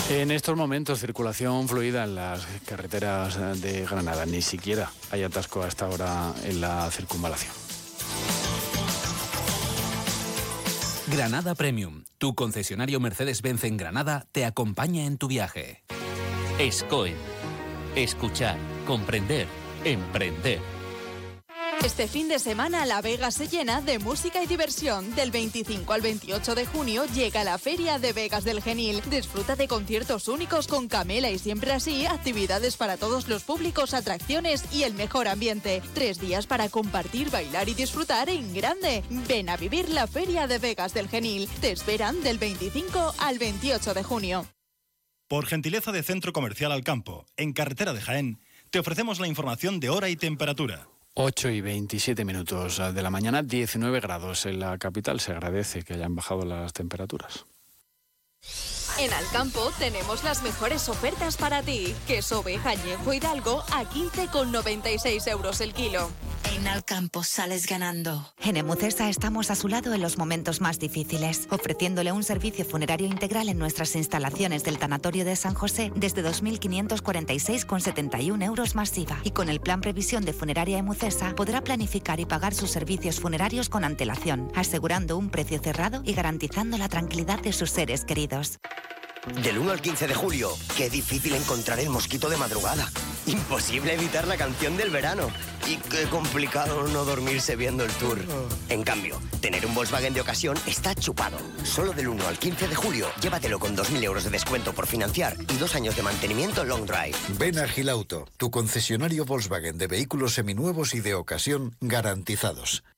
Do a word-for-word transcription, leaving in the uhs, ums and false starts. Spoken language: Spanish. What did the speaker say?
En estos momentos, circulación fluida en las carreteras de Granada. Ni siquiera hay atasco hasta ahora en la circunvalación. Granada Premium, tu concesionario Mercedes-Benz en Granada, te acompaña en tu viaje. Escoen. Escuchar, comprender, emprender. Este fin de semana La Vega se llena de música y diversión. Del veinticinco al veintiocho de junio llega la Feria de Vegas del Genil. Disfruta de conciertos únicos con Camela y Siempre Así, actividades para todos los públicos, atracciones y el mejor ambiente. Tres días para compartir, bailar y disfrutar en grande. Ven a vivir la Feria de Vegas del Genil. Te esperan del veinticinco al veintiocho de junio. Por gentileza de Centro Comercial Alcampo, en carretera de Jaén, te ofrecemos la información de hora y temperatura. ocho y veintisiete minutos de la mañana, diecinueve grados en la capital. Se agradece que hayan bajado las temperaturas. En Alcampo tenemos las mejores ofertas para ti. Queso oveja añejo Hidalgo a quince con noventa y seis euros el kilo. En Alcampo sales ganando. En Emucesa estamos a su lado en los momentos más difíciles, ofreciéndole un servicio funerario integral en nuestras instalaciones del Tanatorio de San José desde dos mil quinientos cuarenta y seis con setenta y un euros más I V A. Y con el plan Previsión de Funeraria Emucesa podrá planificar y pagar sus servicios funerarios con antelación, asegurando un precio cerrado y garantizando la tranquilidad de sus seres queridos. Del uno al quince de julio, qué difícil encontrar el mosquito de madrugada. Imposible evitar la canción del verano. Y qué complicado no dormirse viendo el Tour. En cambio, tener un Volkswagen de ocasión está chupado. Solo del uno al quince de julio, llévatelo con dos mil euros de descuento por financiar y dos años de mantenimiento long drive. Ven a Gilauto, tu concesionario Volkswagen de vehículos seminuevos y de ocasión garantizados.